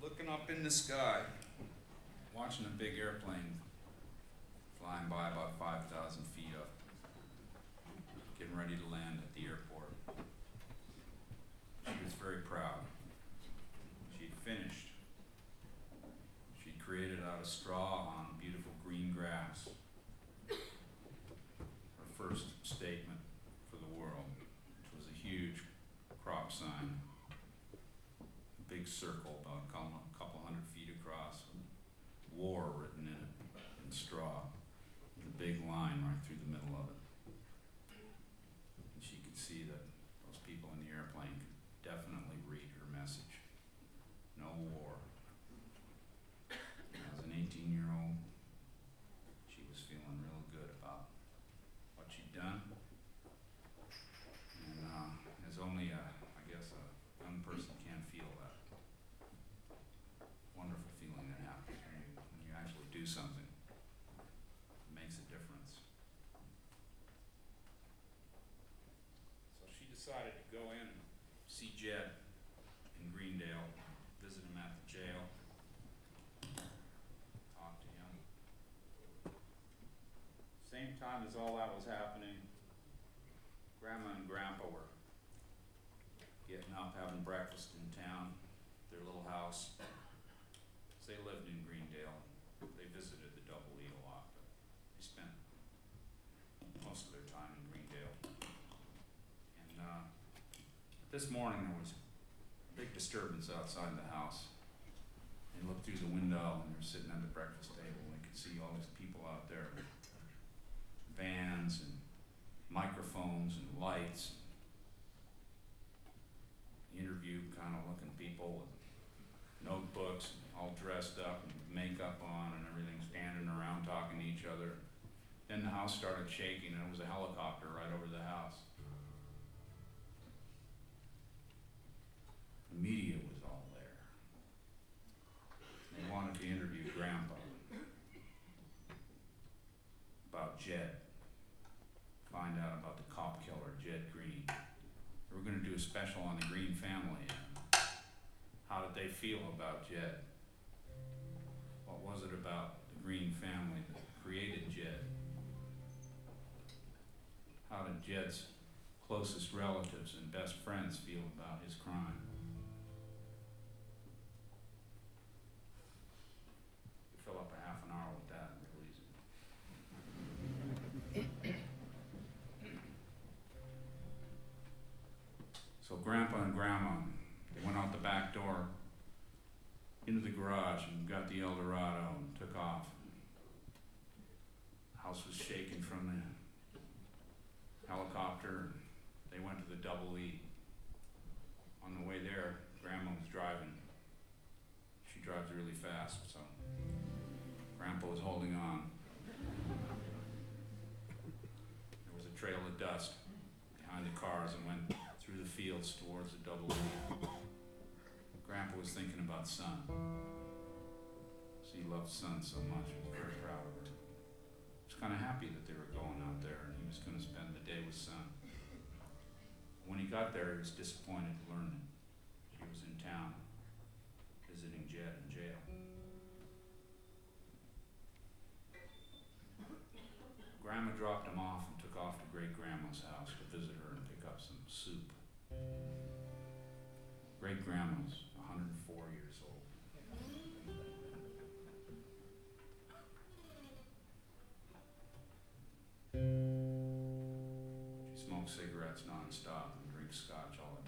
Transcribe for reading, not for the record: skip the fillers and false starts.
looking up in the sky, watching a big airplane flying by about 5,000 feet up, getting ready to land at the airport. She was very proud. She'd finished. She'd created out of straw on beautiful green grass her first statement for the world, which was a huge crop sign, a big circle about a couple hundred feet across, with war written in it in straw, with a big line right through the middle of it. And she could see that those people in the airplane could definitely read her message. No war. As an 18-year-old, she was feeling real good about what she'd done. And as only a young person can feel that wonderful feeling that happens when you actually do something. It makes a difference. So she decided to go in and see Jed in Greendale, visit him at the jail, talk to him. Same time as all that was happening, Grandma and Grandpa were getting up, having breakfast in town, their little house. They lived in Greendale. They visited the Double E a lot, but they spent most of their time in Greendale. And this morning there was a big disturbance outside the house. They looked through the window and they were sitting at the breakfast table and they could see all these people out there with vans and microphones and lights. Interview kind of looking people with notebooks, all dressed up and with makeup on and everything, standing around talking to each other. Then the house started shaking and it was a helicopter right over the house. The media was all there. They wanted to interview Grandpa about Jed, find out about the cop killer, Jed Green. They were going to do a special on the Green family and how did they feel about Jed? What was it about the Green family that created Jed? How did Jed's closest relatives and best friends feel about his crime? You fill up a half an hour with that real easy. So Grandpa and Grandma, they went out the back door into the garage and got the Eldorado and took off. The house was shaking from the helicopter. They went to the Double E. On the way there, Grandma was driving. She drives really fast, so Grandpa was holding on. There was a trail of dust behind the cars and went through the fields towards the Double E. Grandpa was thinking about Son. He loved Son so much, he was very proud of her. He was kind of happy that they were going out there and he was going to spend the day with Son. When he got there, he was disappointed to learn that she was in town visiting Jed in jail. Grandma dropped him off and took off to Great-Grandma's house to visit her and pick up some soup. Great-Grandma's 104 years old. She smokes cigarettes nonstop and drinks scotch all the